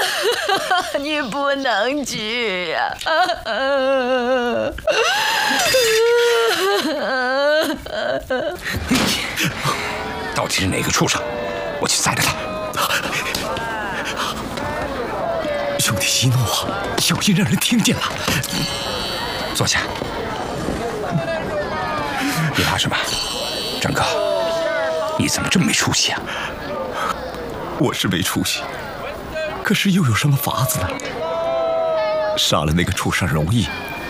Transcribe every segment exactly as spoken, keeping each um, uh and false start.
你不能去呀、啊！ 到底是哪个畜生？我去宰了他！ 兄弟息怒啊，小心让人听见了。 坐下。你怕什么？张哥，你怎么这么没出息啊？ 我是没出息，可是又有什么法子呢？杀了那个畜生容易，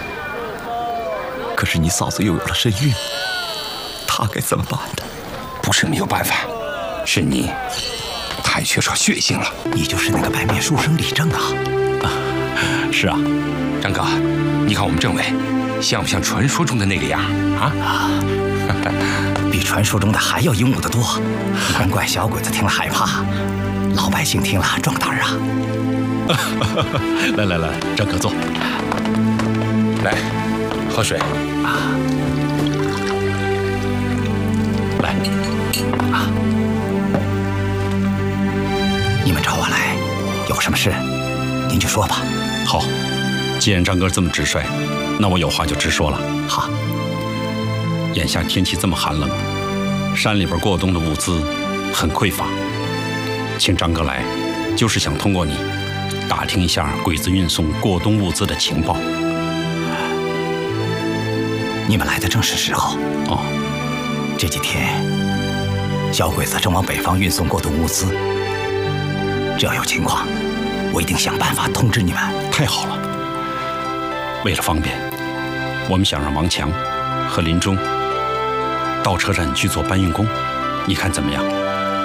可是你嫂子又有了身孕，她该怎么办呢？ 不是没有办法，是你太缺少血性了。 你就是那个白面书生李正啊？ 啊，是啊。张哥，你看我们政委像不像传说中的那个样啊？ 比传说中的还要英武得多，难怪小鬼子听了害怕，老百姓听了壮胆啊！ 来来来，张哥坐， 来喝水啊！ 来啊！你们找我来，有什么事您就说吧。 好，既然张哥这么直率，那我有话就直说了。 好。 眼下天气这么寒冷，山里边过冬的物资很匮乏，请张哥来，就是想通过你打听一下鬼子运送过冬物资的情报。 你们来的正是时候哦。 这几天，小鬼子正往北方运送过冬物资，只要有情况，我一定想办法通知你们。 太好了。为了方便，我们想让王强和林中到车站去做搬运工，你看怎么样？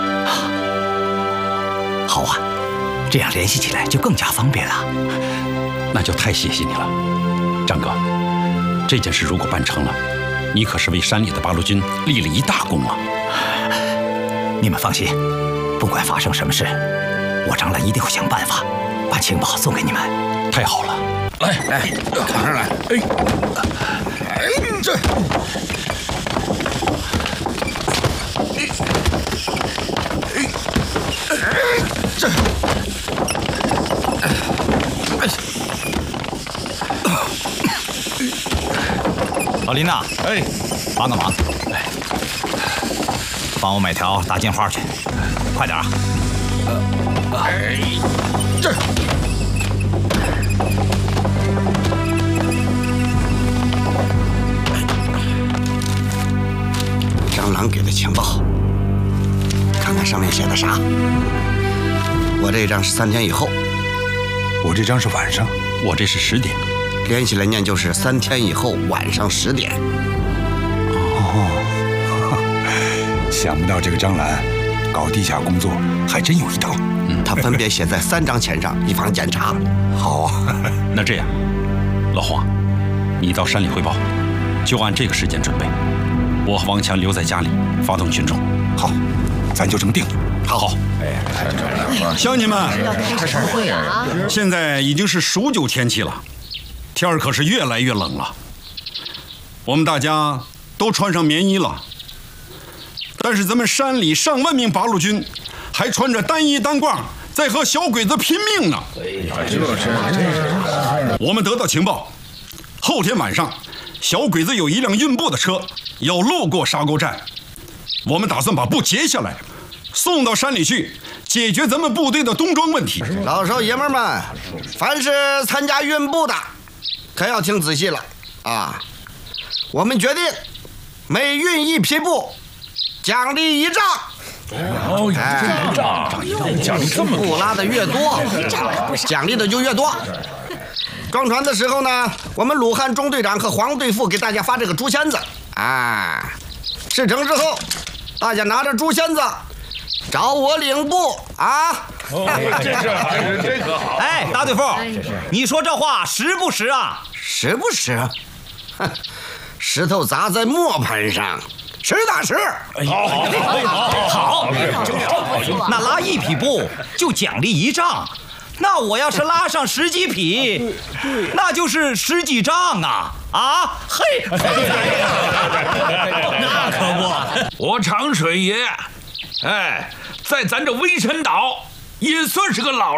好啊，这样联系起来就更加方便了。 那就太谢谢你了，张哥。这件事如果办成了，你可是为山里的八路军立了一大功啊！ 你们放心，不管发生什么事，我张兰一定会想办法把情报送给你们。 太好了， 来来，扛上来！哎，哎，这。这， 老林呐， 哎， 帮个忙，哎，帮我买条大金花去，快点啊！ 哎，这， 张郎给的情报，看看上面写的啥。我这张是三天以后， 我这张是晚上， 我这是十点， 连起来念就是三天以后晚上十点。 哦，想不到这个张兰搞地下工作还真有一套。 嗯，他分别写在三张钱上，以防检查。 好啊， 那这样，老黄，你到山里汇报，就按这个时间准备。我和王强留在家里发动群众。 好，咱就这么定。 好。乡亲们，现在已经是数九天气了，天儿可是越来越冷了。我们大家都穿上棉衣了，但是咱们山里上万名八路军还穿着单衣单褂，在和小鬼子拼命呢。我们得到情报，后天晚上小鬼子有一辆运布的车要路过沙沟站，我们打算把布截下来，送到山里去，解决咱们部队的冬装问题。 老少爷们们，凡是参加运布的，可要听仔细了啊！我们决定每运一匹布，奖励一丈。 哦，一丈，奖励这么多， 布拉的越多，奖励的就越多。装船的时候呢，我们鲁汉中队长和黄队副给大家发这个竹签子啊，事成之后，大家拿着竹签子找我领布啊！ 哦，这事还是这个好。 哎，大队副，你说这话实不实啊？ 实不实？哼，石头砸在磨盘上，实打实。 好好好好好， 那拉一匹布就奖励一丈，那我要是拉上十几匹，那就是十几丈啊！啊，嘿， 那可不，我长水爷，哎，在咱这微臣岛也算是个老